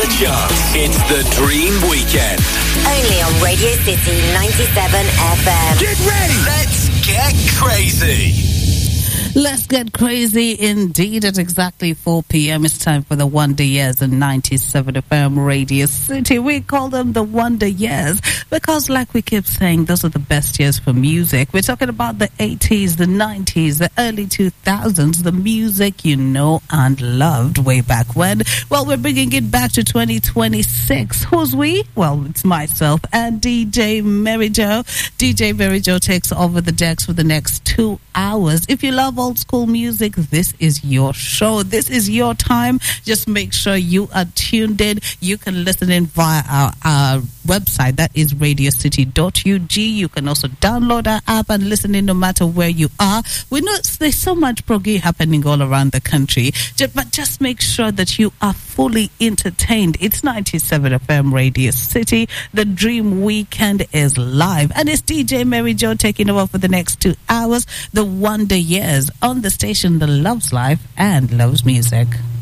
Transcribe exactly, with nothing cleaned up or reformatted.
the charts. It's the Dream Weekend. Only on Radio City ninety-seven F M. Get ready. Let's get crazy. Let's get crazy indeed. At exactly four p.m. it's time for the Wonder Years in ninety-seven F M Radio City. We call them the Wonder Years because, like we keep saying, those are the best years for music. We're talking about the eighties, the nineties, the early two thousands, the music you know and loved way back when. Well, we're bringing it back to twenty twenty-six. Who's we? Well, it's myself and D J Mary Jo. D J Mary Jo takes over the decks for the next two hours. If you love old school music, this is your show. This is your time. Just make sure you are tuned in. You can listen in via our, our website. That is radio city dot u g. You can also download our app and listen in no matter where you are. We know there's so much proggy happening all around the country, but just make sure that you are fully entertained. It's ninety-seven F M Radio City. The Dream Weekend is live, and it's D J Mary Jo taking over for the next two hours. The Wonder Years on the station that loves life and loves music.